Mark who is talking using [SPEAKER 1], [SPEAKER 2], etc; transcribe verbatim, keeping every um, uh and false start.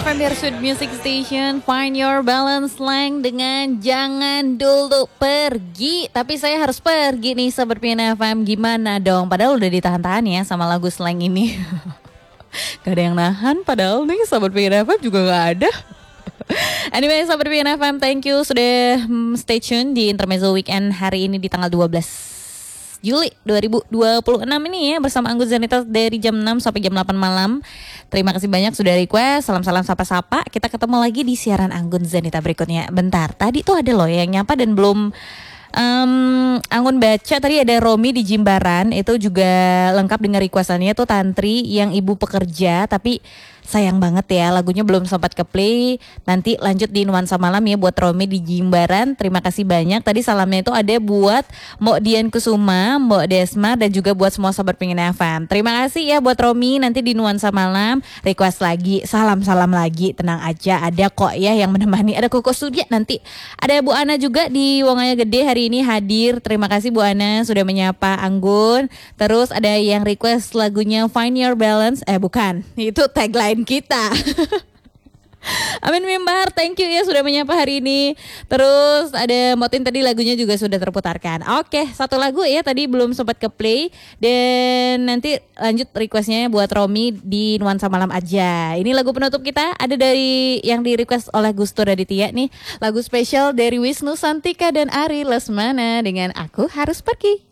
[SPEAKER 1] F M Your Sweet Music Station, Find Your Balance Slang dengan Jangan Dulu Pergi. Tapi saya harus pergi nih Sobat Piana F M, gimana dong? Padahal udah ditahan-tahan ya sama lagu slang ini. Gak ada yang nahan, padahal nih Sobat Piana F M juga gak ada. Anyway, Sobat Piana F M, thank you sudah stay tune di Intermezzo Weekend hari ini di tanggal dua belas Juli dua ribu dua puluh enam ini ya, bersama Anggun Zanita dari jam enam sampai jam delapan malam. Terima kasih banyak sudah request. Salam-salam sapa-sapa. Kita ketemu lagi di siaran Anggun Zanita berikutnya. Bentar, tadi tuh ada loh yang nyapa dan belum um, Anggun baca. Tadi ada Romi di Jimbaran, itu juga lengkap dengan requestannya tuh Tantri yang ibu pekerja. Tapi sayang banget ya, lagunya belum sempat ke play. Nanti lanjut di Nuansa Malam ya buat Romi di Jimbaran. Terima kasih banyak. Tadi salamnya itu ada buat Mbok Dian Kusuma, Mbok Desma, dan juga buat semua Sobat Piana F M. Terima kasih ya buat Romi. Nanti di Nuansa Malam request lagi, salam-salam lagi. Tenang aja, ada kok ya yang menemani. Ada Koko Studia, nanti ada Bu Ana juga di Wongaya Gede hari ini hadir. Terima kasih Bu Ana sudah menyapa Anggun. Terus ada yang request lagunya Find Your Balance. Eh bukan, itu tagline kita. Amin Mimbar, thank you ya sudah menyapa hari ini. Terus ada Motin tadi lagunya juga sudah terputarkan. Oke, satu lagu ya tadi belum sempat ke play. Dan nanti lanjut requestnya buat Romi di Nuansa Malam aja. Ini lagu penutup kita ada dari yang di request oleh Gusto Raditya nih. Lagu spesial dari Wisnu Santika dan Ari Lesmana dengan Aku Harus Pergi.